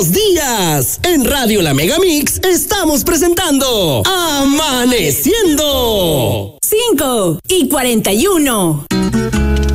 ¡Buenos días! En Radio La Megamix estamos presentando Amaneciendo. 5:41.